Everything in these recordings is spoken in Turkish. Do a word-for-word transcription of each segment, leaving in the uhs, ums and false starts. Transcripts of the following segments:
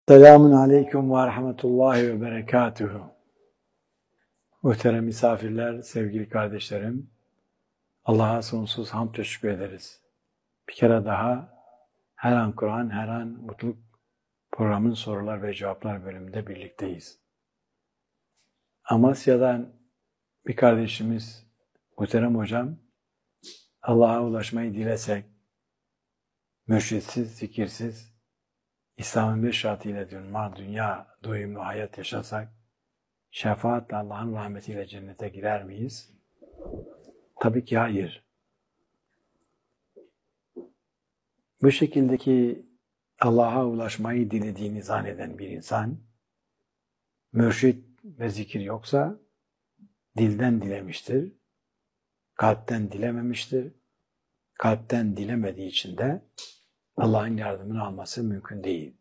Selamun Aleyküm ve Rahmetullahi ve Berekatuhu. Muhterem misafirler, sevgili kardeşlerim, Allah'a sonsuz hamd teşekkür ederiz. Bir kere daha her an Kur'an, her an mutluluk programın sorular ve cevaplar bölümünde birlikteyiz. Amasya'dan bir kardeşimiz, muhterem hocam, Allah'a ulaşmayı dilesek, mürşitsiz, zikirsiz, İslam'ın bir şartıyla dünya, dünya doyumlu hayat yaşasak, şefaatle Allah'ın rahmetiyle cennete girer miyiz? Tabii ki hayır. Bu şekildeki Allah'a ulaşmayı dilediğini zanneden bir insan, mürşit ve zikir yoksa dilden dilemiştir, kalpten dilememiştir. Kalpten dilemediği için de Allah'ın yardımını alması mümkün değil.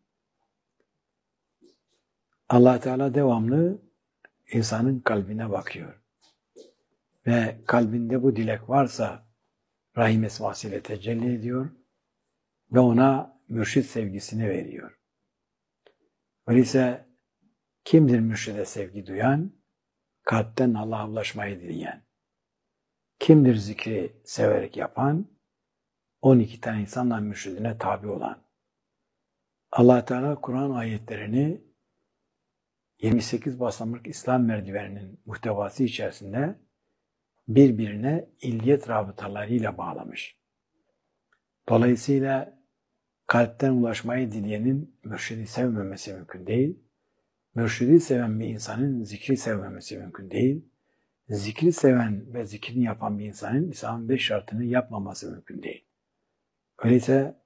Allah Teala devamlı insanın kalbine bakıyor. Ve kalbinde bu dilek varsa Rahim esmasıyla tecelli ediyor ve ona mürşit sevgisini veriyor. Öyleyse kimdir mürşide sevgi duyan? Kalpten Allah'a ulaşmayı dileyen. Kimdir zikri severek yapan? on iki tane insanla mürşidine tabi olan. Allah Teala Kur'an ayetlerini yirmi sekiz basamak İslam merdiveninin muhtevası içerisinde birbirine illiyet rabıtalarıyla bağlamış. Dolayısıyla kalpten ulaşmayı dileyenin mürşidi sevmemesi mümkün değil. Mürşidi seven bir insanın zikri sevmemesi mümkün değil. Zikri seven ve zikrini yapan bir insanın İslam'ın beş şartını yapmaması mümkün değil. Öyleyse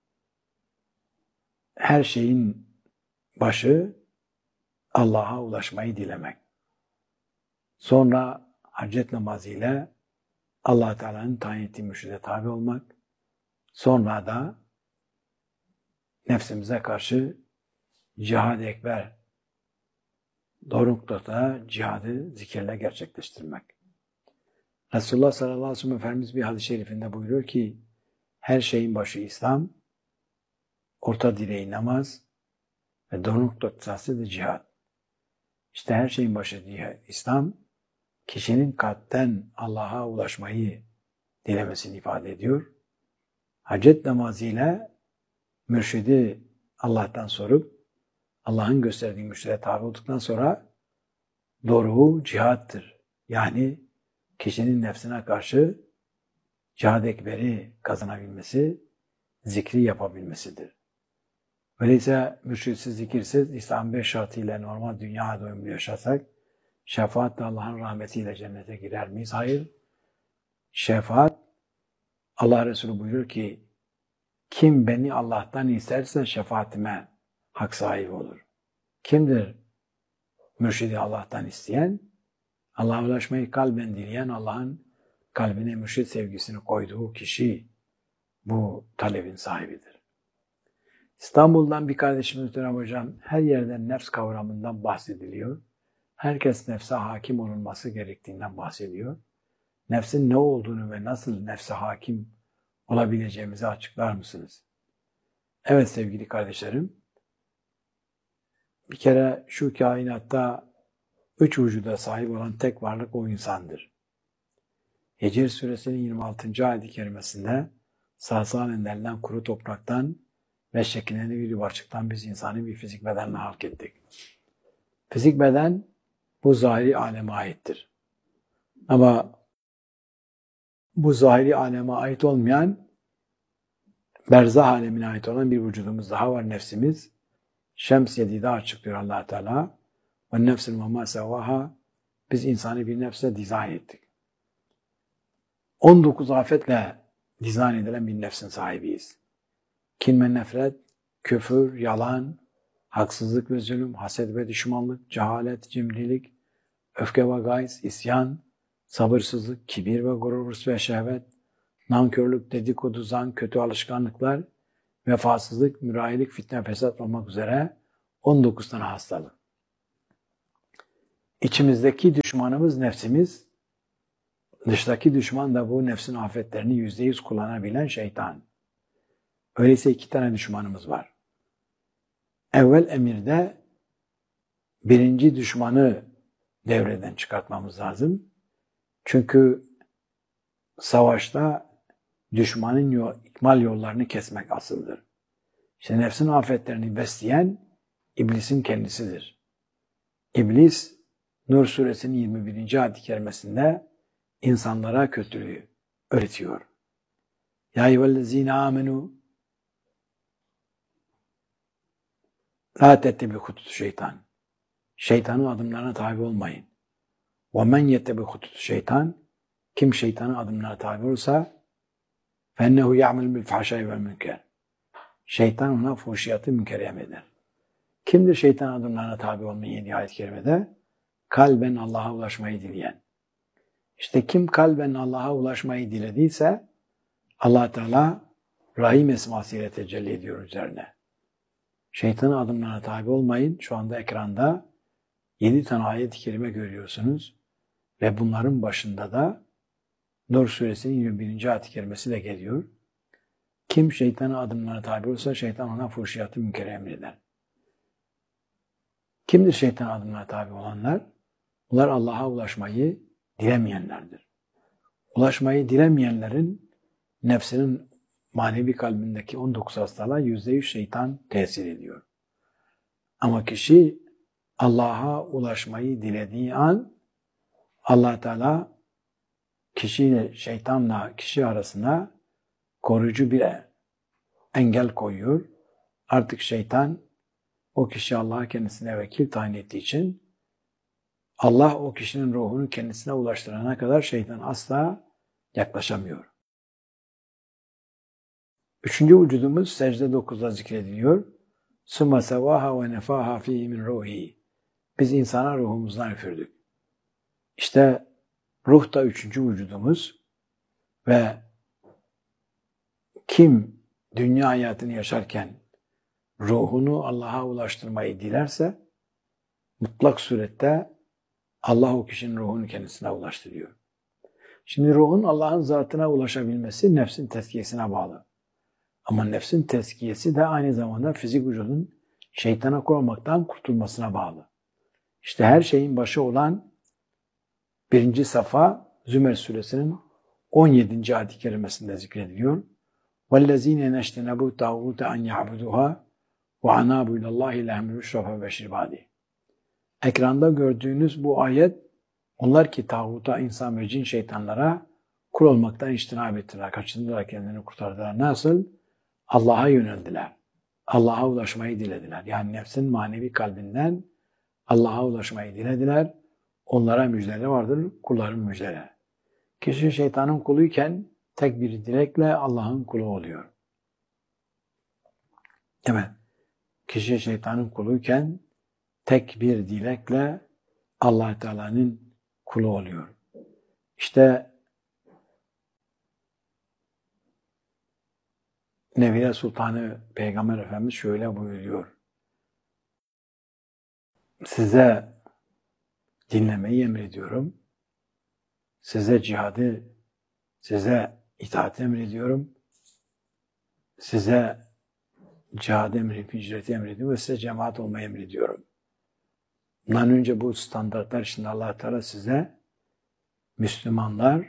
her şeyin başı Allah'a ulaşmayı dilemek. Sonra hacet namazıyla Allah Teala'nın tayin ettiği mürşide tabi olmak. Sonra da nefsimize karşı cihad-ı ekber, doğru noktada cihadı zikirle gerçekleştirmek. Resulullah sallallahu aleyhi ve sellem Efendimiz bir hadis-i şerifinde buyuruyor ki, her şeyin başı İslam, orta direği namaz ve doğru noktası da cihad. İşte her şeyin başı diye İslam, kişinin kalpten Allah'a ulaşmayı dilemesini ifade ediyor. Hacet namazıyla mürşidi Allah'tan sorup, Allah'ın gösterdiği mürşide tabi olduktan sonra doğru cihattır. Yani kişinin nefsine karşı cihad-ı ekberi kazanabilmesi, zikri yapabilmesidir. Öyleyse mürşitsiz, zikirsiz, İslam beş şartıyla normal dünya doyumlu yaşasak, şefaatle Allah'ın rahmetiyle cennete girer miyiz? Hayır. Şefaat, Allah Resulü buyuruyor ki, kim beni Allah'tan isterse şefaatime hak sahibi olur. Kimdir mürşidi Allah'tan isteyen? Allah'a ulaşmayı kalben dileyen, Allah'ın kalbine mürşid sevgisini koyduğu kişi bu talebin sahibidir. İstanbul'dan bir kardeşimiz Muhterem Hocam, her yerden nefs kavramından bahsediliyor. Herkes nefse hakim olunması gerektiğinden bahsediyor. Nefsin ne olduğunu ve nasıl nefse hakim olabileceğimizi açıklar mısınız? Evet sevgili kardeşlerim, bir kere şu kainatta üç vücuda sahip olan tek varlık o insandır. Hicr suresinin yirmi altıncı ayet-i kerimesinde sağsağın denilen kuru topraktan ve şekillenen bir yuvarçıktan biz insanı bir fizik bedenle halk ettik. Fizik beden bu zahiri aleme aittir. Ama bu zahiri aleme ait olmayan, berzah alemine ait olan bir vücudumuz daha var, nefsimiz. Şems yedide açıklıyor Allah Teala. Ve nefsin ve ma sevvaha, biz insanı bir nefse dizayn ettik. on dokuz afetle dizayn edilen bir nefsin sahibiyiz. Kin ve nefret, küfür, yalan, haksızlık ve zulüm, haset ve düşmanlık, cehalet, cimrilik, öfke ve gayz, isyan, sabırsızlık, kibir ve gurur, hırs ve şehvet, nankörlük, dedikodu, zan, kötü alışkanlıklar, vefasızlık, mürahilik, fitne, fesat olmak üzere on dokuz tane hastalık. İçimizdeki düşmanımız nefsimiz, dıştaki düşman da bu nefsin afetlerini yüzde yüz kullanabilen şeytan. Öyleyse iki tane düşmanımız var. evvel emirde birinci düşmanı devreden çıkartmamız lazım. Çünkü savaşta düşmanın yol, ikmal yollarını kesmek asıldır. İşte nefsin afetlerini besleyen iblisin kendisidir. İblis, Nur suresinin yirmi birinci ayet-i kerimesinde insanlara kötülüğü öğretiyor. Ya eyyühellezine amenu la tettebi hutut şeytan. Şeytanın adımlarına tabi olmayın. Ve men yettebi hutut şeytan. Kim şeytanın adımlarına tabi olursa fennehu ya'mel bil fahşai vel münker. Şeytan ona fuhşiyatı münkeri emreder. Kimdir şeytan adımlarına tabi olmayı yedi ayet-i kerimede? Kalben Allah'a ulaşmayı dileyen. İşte kim kalben Allah'a ulaşmayı dilediyse Allah Teala Rahim esmasıyla tecelli ediyor üzerine. Şeytanın adımlarına tabi olmayın. Şu anda ekranda yedi tane ayet-i kerime görüyorsunuz. Ve bunların başında da Nur suresinin yirmi birinci ayet-i kerimesi de geliyor. Kim şeytanın adımlarına tabi olursa şeytan ona fuhşiyatı münkeri emreder. Kimdir şeytan adımlarına tabi olanlar? Bunlar Allah'a ulaşmayı dilemeyenlerdir. Ulaşmayı dilemeyenlerin nefsinin manevi kalbindeki on dokuz hastalığa yüzde yüz şeytan tesir ediyor. Ama kişi Allah'a ulaşmayı dilediği an Allah Teala kişiyle şeytanla kişi arasına koruyucu bir engel koyuyor. Artık şeytan o kişi Allah'a kendisine vekil tayin ettiği için Allah o kişinin ruhunu kendisine ulaştırana kadar şeytan asla yaklaşamıyor. Üçüncü vücudumuz secde dokuzda zikrediliyor. ثُمَّ سَوَاهَا وَنَفَاهَا ف۪يهِ مِنْ رُوحِهِ. Biz insana ruhumuzdan üfürdük. İşte ruh da üçüncü vücudumuz ve kim dünya hayatını yaşarken ruhunu Allah'a ulaştırmayı dilerse mutlak surette Allah o kişinin ruhunu kendisine ulaştırıyor. Şimdi ruhun Allah'ın zatına ulaşabilmesi nefsin tezkiyesine bağlı. Ama nefsin tezkiyesi de aynı zamanda fizik vücudun şeytana kul olmaktan kurtulmasına bağlı. İşte her şeyin başı olan birinci safa Zümer suresinin on yedinci ayet-i kerimesinde zikrediliyor. وَالَّذ۪ينَ نَشْتَنَبُوا تَعُوتَ أَنْ يَعْبُدُوهَا وَعَنَابُوا إِلَى اللّٰهِ لَهْمِ الْمُشْرَفَ وَشِرْبَادِ. Ekranda gördüğünüz bu ayet, onlar ki tağuta, insan ve cin şeytanlara kul olmaktan içtinab ettiler, kaçındılar, kendilerini kurtardılar. Nasıl? Allah'a yöneldiler. Allah'a ulaşmayı dilediler. Yani nefsin manevi kalbinden Allah'a ulaşmayı dilediler. Onlara müjdeler vardır, kulların müjdeleri. Kişi şeytanın kuluyken tek bir dilekle Allah'ın kulu oluyor. Evet, kişi şeytanın kuluyken tek bir dilekle Allah Teala'nın kulu oluyor. İşte Nebiye Sultanı Peygamber Efendimiz şöyle buyuruyor. Size dinlemeyi emrediyorum. Size cihadı, size itaat emrediyorum. Size cihadı emredip hicreti emrediyorum ve size cemaat olmayı emrediyorum. Bundan önce bu standartlar içinde Allah Teala size Müslümanlar,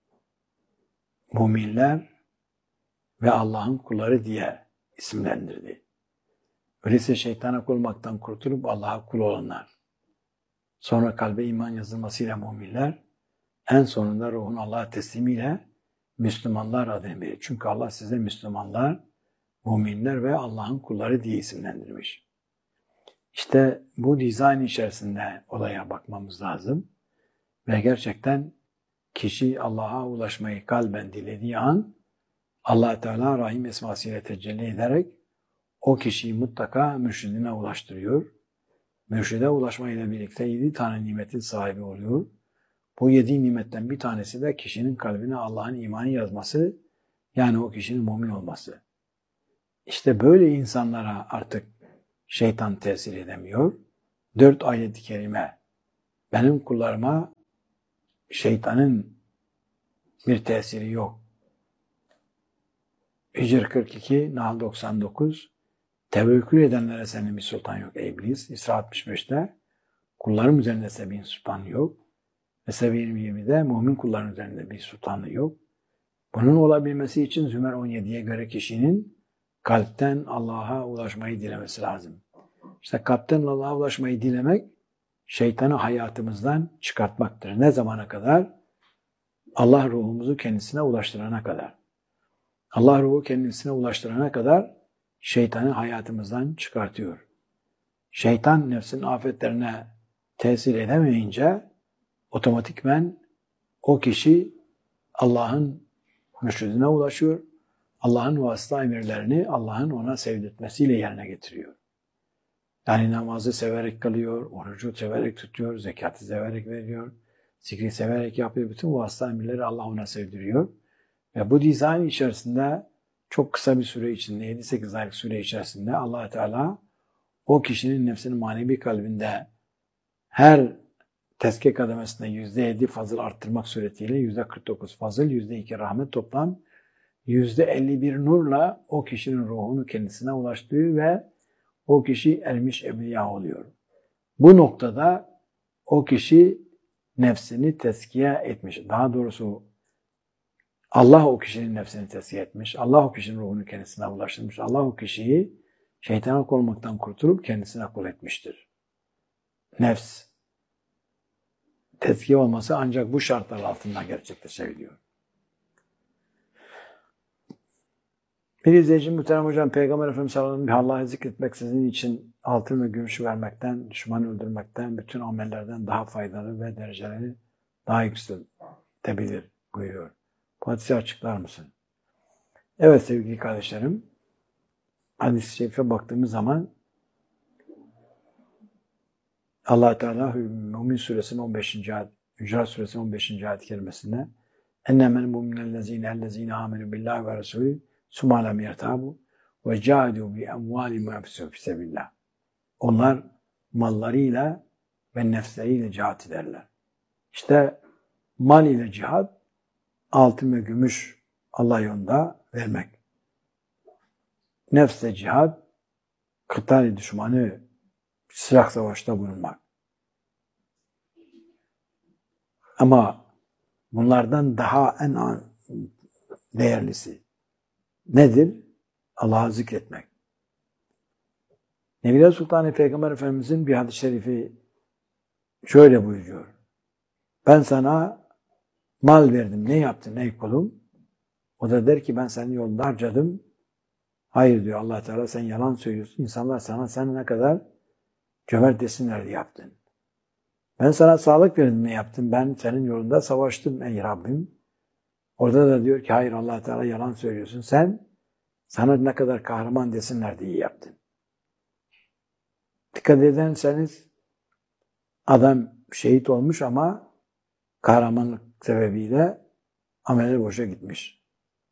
müminler ve Allah'ın kulları diye isimlendirdi. Öyleyse şeytana kul olmaktan kurtulup Allah'a kul olanlar, sonra kalbe iman yazılmasıyla müminler, en sonunda ruhun Allah'a teslimiyle Müslümanlar adını verir. Çünkü Allah size Müslümanlar, müminler ve Allah'ın kulları diye isimlendirmiş. İşte bu dizayn içerisinde olaya bakmamız lazım. Ve gerçekten kişi Allah'a ulaşmayı kalben dilediği an Allah Teala Rahim esmasıyla tecelli ederek o kişiyi mutlaka mürşidine ulaştırıyor. Mürşide ulaşmayla birlikte yedi tane nimetin sahibi oluyor. Bu yedi nimetten bir tanesi de kişinin kalbine Allah'ın imanı yazması, yani o kişinin mümin olması. İşte böyle insanlara artık şeytan tesir edemiyor. Dört ayet-i kerime benim kullarıma şeytanın bir tesiri yok. Hicr kırk iki, Nahl doksan dokuz, Tevekkül edenlere senin bir sultan yok ey iblis. İsra altmış beşte kullarım üzerinde senin sultanı yok. Ve Sebe yirmi yirmide mümin kulların üzerinde bir sultanı yok. Bunun olabilmesi için Zümer on yediye göre kişinin kalpten Allah'a ulaşmayı dilemesi lazım. İşte kalpten Allah'a ulaşmayı dilemek, şeytanı hayatımızdan çıkartmaktır. Ne zamana kadar? Allah ruhumuzu kendisine ulaştırana kadar. Allah ruhu kendisine ulaştırana kadar şeytanı hayatımızdan çıkartıyor. Şeytan nefsin afetlerine tesir edemeyince otomatikmen o kişi Allah'ın mürşidine ulaşıyor. Allah'ın vasıta emirlerini Allah'ın ona sevdirtmesiyle yerine getiriyor. Yani namazı severek kılıyor, orucu severek tutuyor, zekatı severek veriyor, zikri severek yapıyor. Bütün vasıta emirleri Allah ona sevdiriyor. Ve bu dizayn içerisinde çok kısa bir süre içinde, yedi sekiz aylık süre içerisinde Allah Teala o kişinin nefsinin manevi kalbinde her tezkiye kademesinde yüzde yedi fazıl arttırmak suretiyle yüzde kırk dokuz fazıl, yüzde iki rahmet toplam yüzde elli bir nurla o kişinin ruhunu kendisine ulaştırıyor ve o kişi ermiş evliya oluyor. Bu noktada o kişi nefsini tezkiye etmiş. Daha doğrusu Allah o kişinin nefsini tezkiye etmiş. Allah o kişinin ruhunu kendisine ulaştırmış. Allah o kişiyi şeytana kul olmaktan kurtulup kendisine kul etmiştir. Nefs tezkiye olması ancak bu şartlar altında gerçekleşebiliyor. Bir izleyicim muhterem hocam, Peygamber Efendimiz sallallahu aleyhi ve sellem Allah'ı zikretmek sizin için altın ve gümüşü vermekten, düşmanı öldürmekten, bütün amellerden daha faydalı ve dereceleri daha yükseltebilir buyuruyor. Bu hadisi açıklar mısın? Evet sevgili kardeşlerim, hadis-i şerife baktığımız zaman Allah Teala Mümin Suresinin on beşinci ayet, Hücurat Suresinin on beşinci ayet kelimesinde ennemel mu'minellezine ellezine amenu billahi ve resulü summa lem yertabu ve cahadu bi emvalihim ve enfusihim fisebillah. Onlar mallarıyla ve nefsleriyle cihat ederler. İşte mal ile cihat, altın ve gümüş Allah yolunda vermek. Nefsle cihat, kıtal düşmanı silah savaşta bulunmak. Ama bunlardan daha en değerlisi nedir? Allah'ı zikretmek. Nebiler Sultan Peygamber Efendimizin bir hadis-i şerifi şöyle buyuruyor. Ben sana mal verdim. Ne yaptın ey kulum? O da der ki ben senin yolunda harcadım. Hayır diyor Allah Teala, sen yalan söylüyorsun. İnsanlar sana sen ne kadar cömert desinler diye yaptın. Ben sana sağlık verdim, ne yaptım? Ben senin yolunda savaştım ey Rabbim. Orada da diyor ki hayır Allah Teala, yalan söylüyorsun. Sen sana ne kadar kahraman desinler diye yaptın. Dikkat ederseniz adam şehit olmuş ama kahramanlık sebebiyle ameli boşa gitmiş.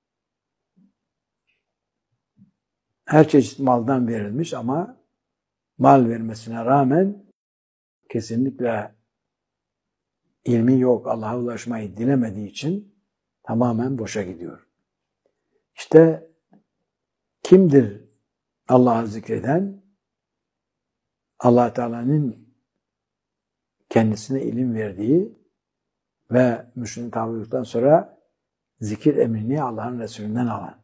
Her çeşit maldan verilmiş ama mal vermesine rağmen kesinlikle ilmi yok, Allah'a ulaşmayı dilemediği için tamamen boşa gidiyor. İşte kimdir Allah'ı zikreden? Allah Teala'nın kendisine ilim verdiği ve mürşidin tabi sonra zikir emrini Allah'ın Resulünden alan.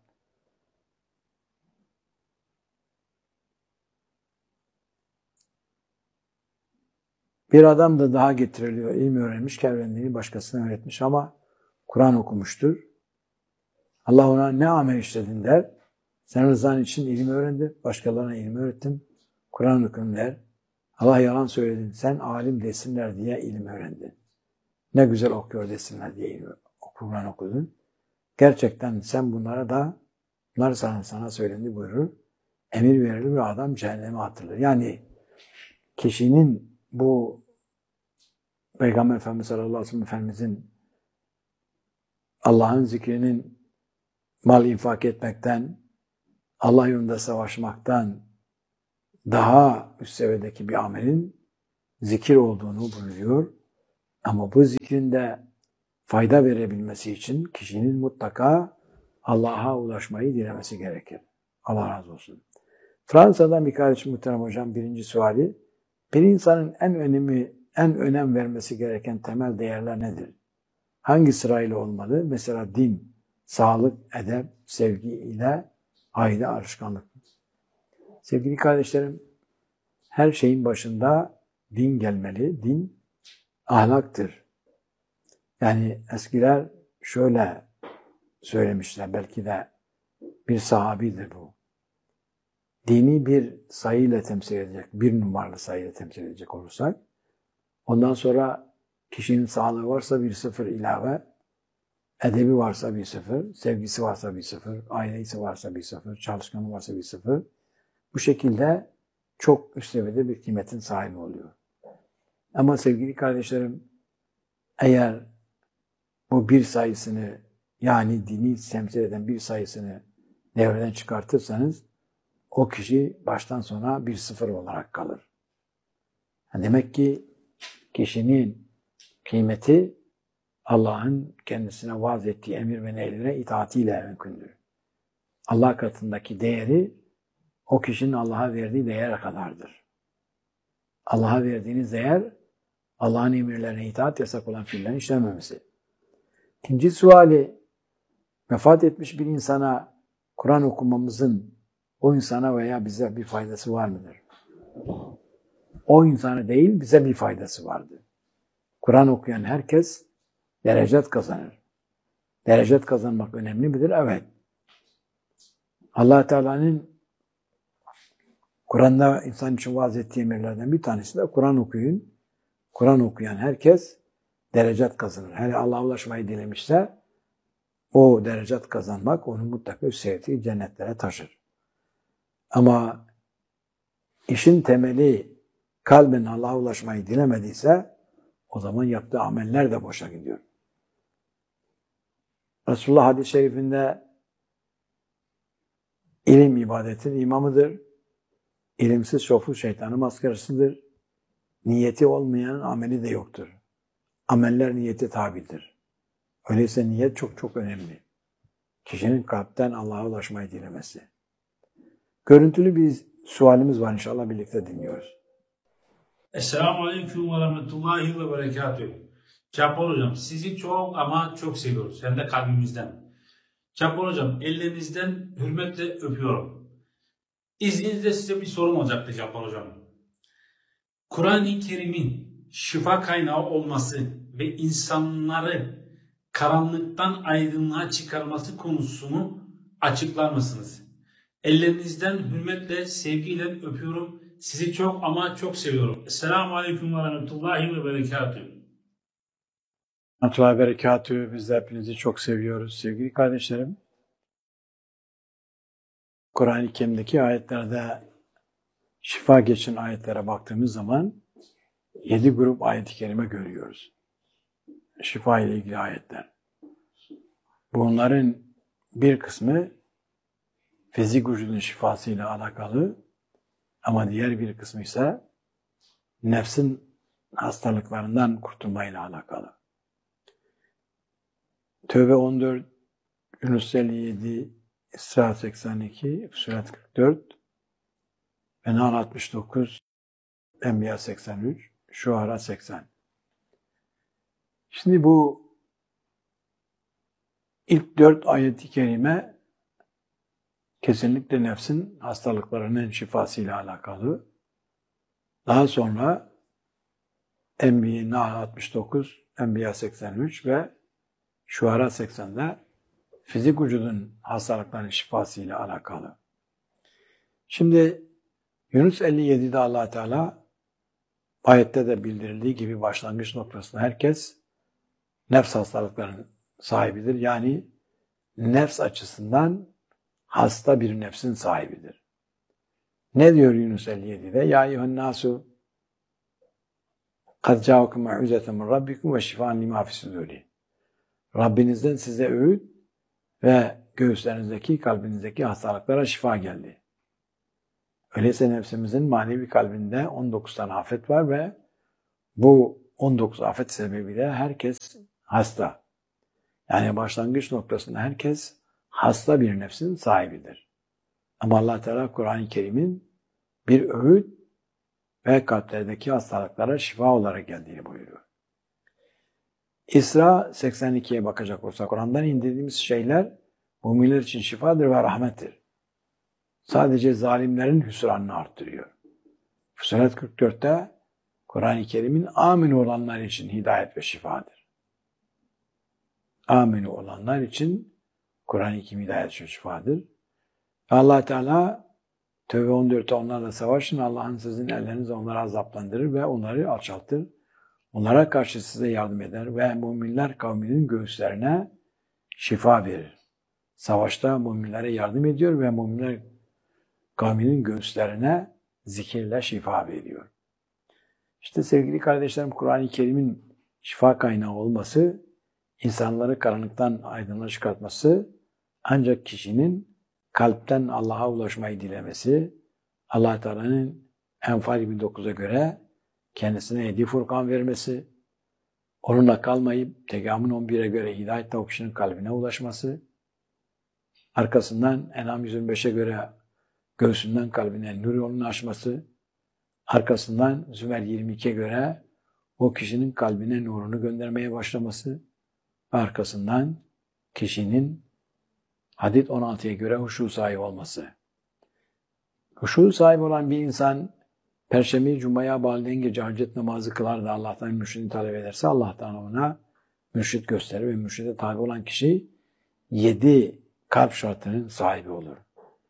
Bir adam da daha getiriliyor. İlim öğrenmiş, öğrendiğini başkasına öğretmiş ama Kur'an okumuştur. Allah ona ne amel işledin der. Sen rızan için ilim öğrendi, başkalarına ilim öğrettim. Kur'an okudun der. Allah yalan söyledin, sen alim desinler diye ilim öğrendin. Ne güzel okuyor desinler diye ilim, Kur'an okudun. Gerçekten sen bunlara da, bunlar sana, sana söylendi buyurur. Emir verilir ve adam cehenneme atılır. Yani kişinin bu Peygamber Efendimiz sallallahu aleyhi ve sellem Efendimizin Allah'ın zikrinin mal infak etmekten, Allah yolunda savaşmaktan daha üst seviyedeki bir amelin zikir olduğunu buyuruyor. Ama bu zikrin de fayda verebilmesi için kişinin mutlaka Allah'a ulaşmayı dilemesi gerekir. Allah razı olsun. Fransa'dan bir kardeş muhterem hocam birinci suali. Bir insanın en önemi, en önem vermesi gereken temel değerler nedir? Hangi sırayla olmalı? Mesela din, sağlık, edep, sevgi ile aile alışkanlık. Sevgili kardeşlerim, her şeyin başında din gelmeli. Din ahlaktır. Yani eskiler şöyle söylemişler, belki de bir sahabidir bu. Dini bir sayıyla temsil edecek, bir numaralı sayıyla temsil edecek olursak, ondan sonra kişinin sağlığı varsa bir sıfır ilave, edebi varsa bir sıfır, sevgisi varsa bir sıfır, ailesi varsa bir sıfır, çalışkanı varsa bir sıfır. Bu şekilde çok üst seviyede bir kıymetin sahibi oluyor. Ama sevgili kardeşlerim, eğer bu bir sayısını, yani dini temsil eden bir sayısını devreden çıkartırsanız, o kişi baştan sona bir sıfır olarak kalır. Demek ki kişinin kıymeti Allah'ın kendisine vaaz ettiği emir ve nehylerine itaatiyle mümkündür. Allah katındaki değeri o kişinin Allah'a verdiği değer kadardır. Allah'a verdiğiniz değer Allah'ın emirlerine itaat, yasak olan fiillerin işlememesi. İkinci suali, vefat etmiş bir insana Kur'an okumamızın o insana veya bize bir faydası var mıdır? O insana değil, bize bir faydası vardır. Kur'an okuyan herkes derecet kazanır. Derecet kazanmak önemli midir? Evet. Allah Teala'nın Kur'an'da insan için vaaz ettiği emirlerden bir tanesi de Kur'an okuyun. Kur'an okuyan herkes derecet kazanır. Hele Allah'a ulaşmayı dilemişse o derecet kazanmak onu mutlaka sevdiği cennetlere taşır. Ama işin temeli kalben Allah'a ulaşmayı dilemediyse o zaman yaptığı ameller de boşa gidiyor. Resulullah hadis-i şerifinde ilim ibadetin imamıdır. İlimsiz şofur şeytanın maskarasıdır. Niyeti olmayanın ameli de yoktur. Ameller niyete tabidir. Öyleyse niyet çok çok önemli. Kişinin kalpten Allah'a ulaşmayı dilemesi. Görüntülü bir sualimiz var, inşallah birlikte dinliyoruz. Esselamu Aleyküm ve Rahmetullahi ve Berekatuhu. Cabbar Hocam, sizi çok ama çok seviyoruz. Hem de kalbimizden. Cabbar Hocam, ellerinizden hürmetle öpüyorum. İzninizle size bir sorum olacaktı Cabbar Hocam. Kur'an-ı Kerim'in şifa kaynağı olması ve insanları karanlıktan aydınlığa çıkarması konusunu açıklar mısınız? Ellerinizden hürmetle, sevgiyle öpüyorum. Sizi çok ama çok seviyorum. Esselamu Aleyküm ve Rahmetullahi ve Berekatuhu. Rahmetullahi ve Berekatuhu. Biz de hepinizi çok seviyoruz. Sevgili kardeşlerim, Kur'an-ı Kerim'deki ayetlerde şifa geçen ayetlere baktığımız zaman yedi grup ayet-i kerime görüyoruz. Şifa ile ilgili ayetler. Bunların bir kısmı fizik vücudun şifasıyla alakalı, ama diğer bir kısmı ise nefsin hastalıklarından kurtulmayla alakalı. Tövbe on dört, Yunus elli yedi, İsra seksen iki, Fussilet kırk dört, En'am altmış dokuz, Enbiya seksen üç, Şuara seksen. Şimdi bu ilk dört ayet-i kerime kesinlikle nefsin hastalıklarının şifasıyla alakalı. Daha sonra Enbiya altmış dokuz, Enbiya seksen üç ve Şuara seksende fizik vücudun hastalıklarının şifasıyla alakalı. Şimdi Yunus elli yedide Allah Teala ayette de bildirildiği gibi başlangıç noktasında herkes nefs hastalıklarının sahibidir. Yani nefs açısından hasta bir nefsin sahibidir. Ne diyor Yunus elli yedide? Ya eyyühen nasu kad ca'akum mev'izeten min rabbikum ve şifaan lima fisudûri. Rabbinizden size öğüt ve göğüslerinizdeki, kalbinizdeki hastalıklara şifa geldi. Öyleyse nefsimizin manevi kalbinde on dokuz tane afet var ve bu on dokuz afet sebebiyle herkes hasta. Yani başlangıç noktasında herkes hasta bir nefsin sahibidir. Ama Allah Teala Kur'an-ı Kerim'in bir öğüt ve kalplerdeki hastalıklara şifa olarak geldiğini buyuruyor. İsra seksen ikiye bakacak olursak Kur'an'dan indirdiğimiz şeyler müminler için şifadır ve rahmettir. Sadece zalimlerin hüsranını arttırıyor. Fussilet kırk dörtte Kur'an-ı Kerim'in amin olanlar için hidayet ve şifadır. Amin olanlar için Kur'an-ı Kerim hidayet ve şifadır. Allah Teala Tevbe on dörtte onlarla savaşın, Allah'ın sizin elleriniz onları azaplandırır ve onları alçaltır. Onlara karşı size yardım eder ve müminler kavminin göğüslerine şifa verir. Savaşta müminlere yardım ediyor ve müminler kavminin göğüslerine zikirle şifa veriyor. İşte sevgili kardeşlerim, Kur'an-ı Kerim'in şifa kaynağı olması, insanları karanlıktan aydınlığa çıkartması, ancak kişinin kalpten Allah'a ulaşmayı dilemesi, Allah Teala'nın Enfal yirmi dokuza göre kendisine hediye Furkan vermesi, onunla kalmayıp Tegamün on bire göre hidayetle o kişinin kalbine ulaşması, arkasından En'am yüz yirmi beşe göre göğsünden kalbine nur yolunu açması, arkasından Zümer yirmi ikiye göre o kişinin kalbine nurunu göndermeye başlaması, arkasından kişinin Hadid on altıya göre huşu sahibi olması. Huşu sahibi olan bir insan Perşembe Cuma'ya bağlayan gece hacet namazı kılar da Allah'tan mürşidi talep ederse Allah'tan ona mürşit gösterir ve mürşide tabi olan kişi yedi kalp şartının sahibi olur.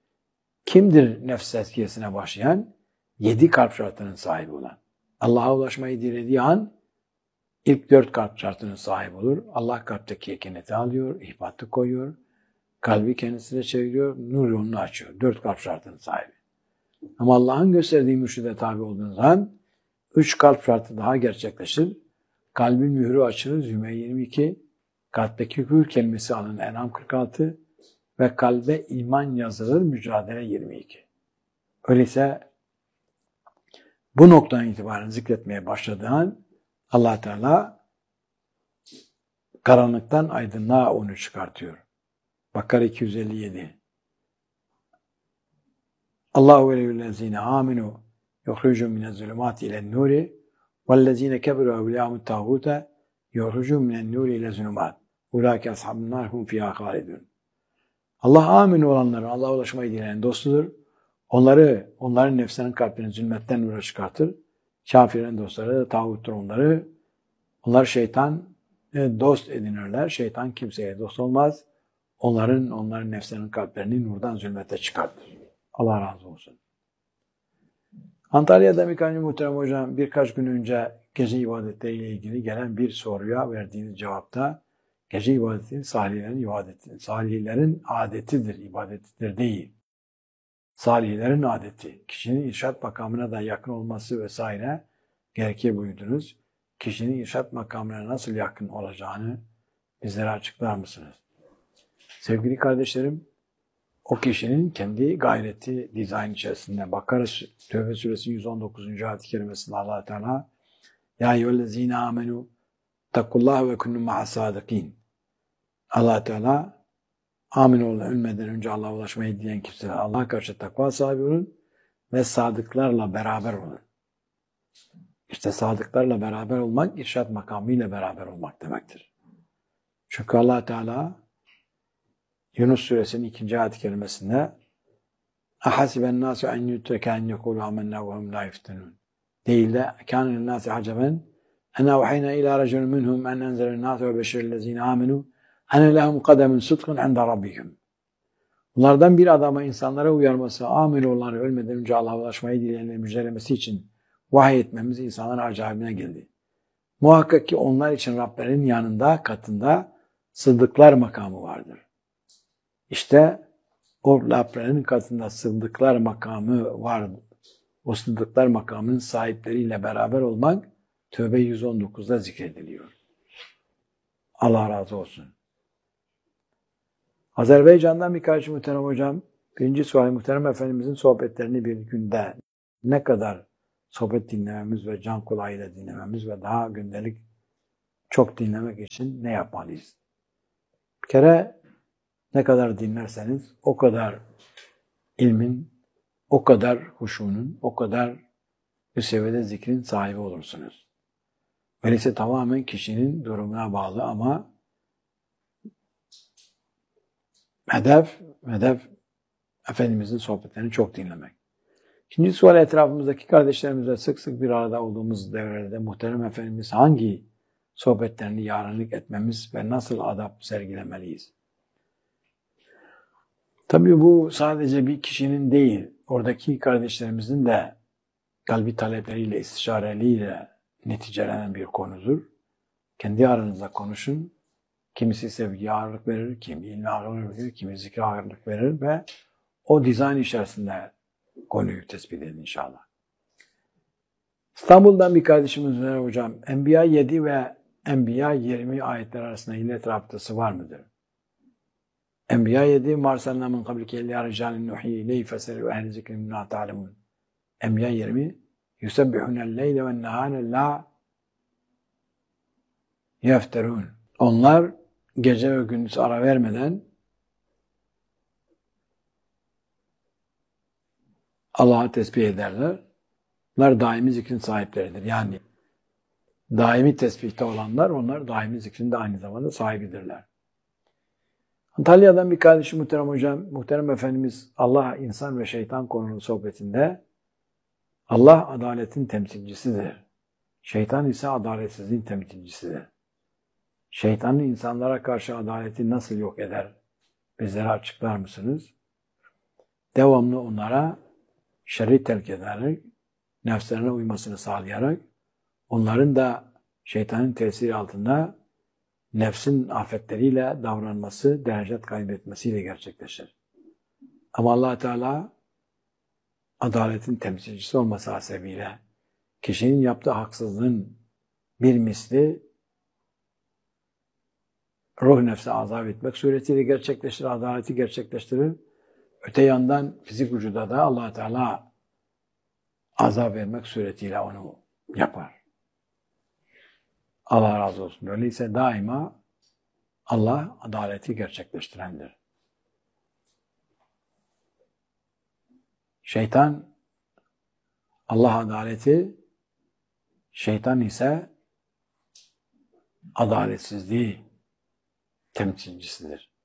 Kimdir nefs tezkiyesine başlayan? Yedi kalp şartının sahibi olan. Allah'a ulaşmayı dilediği an ilk dört kalp şartının sahibi olur. Allah kalpteki ekeneti alıyor, ihbatı koyuyor, kalbi kendisine çeviriyor, nur yolunu açıyor. Dört kalp şartının sahibi. Ama Allah'ın gösterdiği mürşide tabi olduğunuz zaman üç kalp şartı daha gerçekleşir. Kalbin mührü açılır Zümer yirmi iki, kalpteki hür kelimesi alın En'am kırk altı ve kalbe iman yazılır Mücadele yirmi iki. Öyleyse bu noktadan itibaren zikretmeye başladığı an Allah Teala karanlıktan aydınlığa onu çıkartıyor. Bakara iki yüz elli yedi. Allahu veliyyullezine aminu yuhricuhum minezzulumati ilen-nuri vellezine keferu evliyahumut tağute yuhricuhum minen-nuri ile-zulumat. Ulaike ashabun nar hum fiha halidun. Allah amin olanların Allah'a ulaşmayı dileyen dostudur. Onları, onların nefsinin kalplerini zulmetten nura çıkartır. Kafirlerin dostları da tağuttur onları. Onlar şeytan dost edinirler. Şeytan kimseye dost olmaz. Onların, onların nefsinin kalplerini nurdan zulmete çıkartır. Allah razı olsun. Antalya'da Mikancı Muhterem Hocam birkaç gün önce gece ibadetleriyle ilgili gelen bir soruya verdiğiniz cevapta gece ibadeti salihlerin ibadeti, salihlerin adetidir, ibadetidir değil. Salihlerin adeti, kişinin irşat makamına da yakın olması vesaire gerekir buyurdunuz. Kişinin irşat makamına nasıl yakın olacağını bizlere açıklar mısınız? Sevgili kardeşlerim, o kişinin kendi gayreti, dizayn içerisinde Bakara Tevbe suresi yüz on dokuzuncu ayet-i kerimesinde Allah Teala Ya eyyühellezine amenu takullaha ve kunnu ma'as sadikin. Allah Teala amin olun, ölmeden önce Allah'a ulaşmayı dileyen kimseler Allah'a karşı takva sahibi olun ve sadıklarla beraber olun. İşte sadıklarla beraber olmak, irşat makamıyla beraber olmak demektir. Çünkü Allah Teala Yunus suresinin ikinci ayet-i kerimesinde ahasiben nasu en yutreke en yekulu amennâ ve hum la yeftenûn. Değil de kâne lennâsi aceben ena vahayna ilâ reculun minhum en enzelen nâsu ve beşirellezîne âmenû ene lehum kademun sıdkın enda rabbihim. Bunlardan bir adama insanlara uyarması, amin olanları ölmeden önce Allah'a ulaşmayı dileyenleri müjdelemesi için vahiy etmemiz insanların acayibine geldi. Muhakkak ki onlar için Rablerinin yanında, katında sıddıklar makamı vardır. İşte o Rablerinin katında sıddıklar makamı var. O sıddıklar makamının sahipleriyle beraber olmak Tevbe yüz on dokuzda zikrediliyor. Allah razı olsun. Azerbaycan'dan birkaç muhterem hocam, birinci sual muhterem Efendimizin sohbetlerini bir günde ne kadar sohbet dinlememiz ve can kulağıyla dinlememiz ve daha gündelik çok dinlemek için ne yapmalıyız? Bir kere ne kadar dinlerseniz o kadar ilmin, o kadar huşunun, o kadar bir seviyede zikrin sahibi olursunuz. Öyleyse tamamen kişinin durumuna bağlı ama hedef, hedef Efendimizin sohbetlerini çok dinlemek. İkinci sual, etrafımızdaki kardeşlerimizle sık sık bir arada olduğumuz devrelerde muhterem Efendimiz hangi sohbetlerini yarenlik etmemiz ve nasıl adab sergilemeliyiz? Tabii bu sadece bir kişinin değil, oradaki kardeşlerimizin de kalbi talepleriyle, istişareliyle neticelenen bir konudur. Kendi aranızda konuşun. Kimisi sevgiye ağırlık verir, kimi ilme ağırlık verir, kimi zikre ağırlık verir ve o dizayn içerisinde konuyu tespit edin inşallah. İstanbul'dan bir kardeşimiz var hocam. Enbiya yedi ve Enbiya yirmi ayetler arasında illet rabıtası var mıdır? Enbiya yedi marsalna min kablike illa ricalin nuhi ileyhi feseru ehli zikri minna ta'lemun. Enbiya yirmi yusebbihunel leyle ve nehâne la yefterun. Onlar gece ve gündüz ara vermeden Allah'a tesbih ederler. Onlar daimi zikrin sahipleridir. Yani daimi tesbihte olanlar, onlar daimi zikrin de aynı zamanda sahibidirler. Antalya'dan bir kardeşim muhterem hocam, muhterem Efendimiz Allah, insan ve şeytan konulu sohbetinde Allah adaletin temsilcisidir. Şeytan ise adaletsizliğin temsilcisidir. Şeytanın insanlara karşı adaleti nasıl yok eder? Bizlere açıklar mısınız? Devamlı onlara şerri terk ederek, nefslerine uymasını sağlayarak, onların da şeytanın tesiri altında nefsin afetleriyle davranması, derecet kaybetmesiyle gerçekleşir. Ama Allah Teala adaletin temsilcisi olması hasebiyle kişinin yaptığı haksızlığın bir misli ruh nefsi azap etmek suretiyle gerçekleştirir, adaleti gerçekleştirir. Öte yandan fizik vücuda da Allah Teala azap vermek suretiyle onu yapar. Allah razı olsun. Öyleyse daima Allah adaleti gerçekleştirendir. Şeytan Allah adaleti, şeytan ise adaletsizliği temsilcisidir.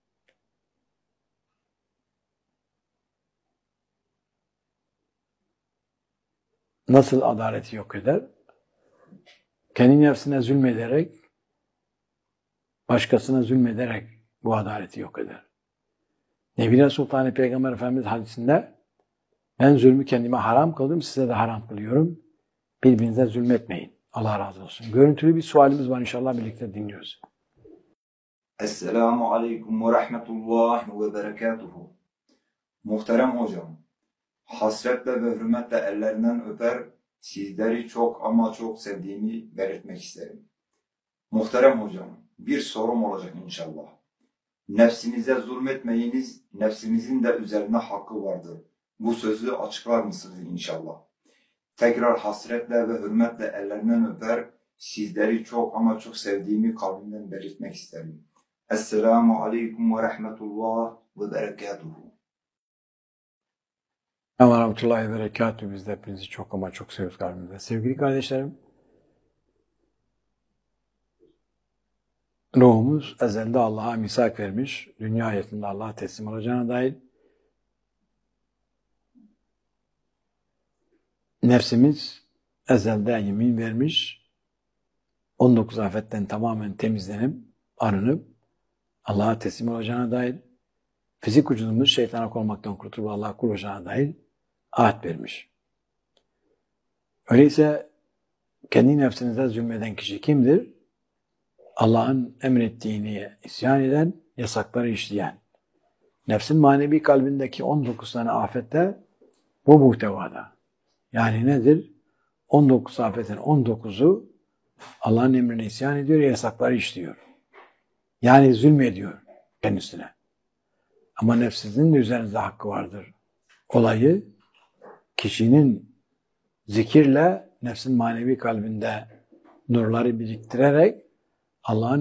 Nasıl adaleti yok eder? Kendi nefsine zulmederek, başkasına zulmederek bu adaleti yok eder. Nebine Sultan Peygamber Efendimiz hadisinde ben zulmü kendime haram kıldım, size de haram kılıyorum. Birbirinize zulmetmeyin. Allah razı olsun. Görüntülü bir sualimiz var, inşallah birlikte dinliyoruz. Esselamu Aleyküm ve Rahmetullahi ve Berekatuhu. Muhterem hocam, hasretle ve hürmetle ellerinden öper, sizleri çok ama çok sevdiğimi belirtmek isterim. Muhterem hocam, bir sorum olacak inşallah. Nefsinize zulmetmeyiniz, nefsinizin de üzerine hakkı vardır. Bu sözü açıklar mısınız inşallah? Tekrar hasretle ve hürmetle ellerinden öper, sizleri çok ama çok sevdiğimi kalbimden belirtmek isterim. Esselamu Aleyküm ve Rahmetullah ve Berekatuhu. Ve Rahmetullahi ve Berekatuhu. Biz de hepinizi çok ama çok seviyoruz kalbimizde. Sevgili kardeşlerim, ruhumuz ezelde Allah'a misak vermiş, dünya hayatında Allah'a teslim olacağına dair, nefsimiz ezelde yemin vermiş, on dokuz afetten tamamen temizlenip, arınıp, Allah'a teslim olacağına dair, fizik vücudumuz şeytana konmaktan kurtulup Allah'a kul olacağına dair ahit vermiş. Öyleyse kendi nefsinize zulmeden kişi kimdir? Allah'ın emrettiğini isyan eden, yasakları işleyen. Nefsin manevi kalbindeki on dokuz tane afette bu muhtevada. Yani nedir? on dokuz afetin on dokuzu Allah'ın emrine isyan ediyor, yasakları işliyor. Yani zulmediyor kendisine. Ama nefsinin de üzerinizde hakkı vardır. Olayı kişinin zikirle nefsin manevi kalbinde nurları biriktirerek Allah'ın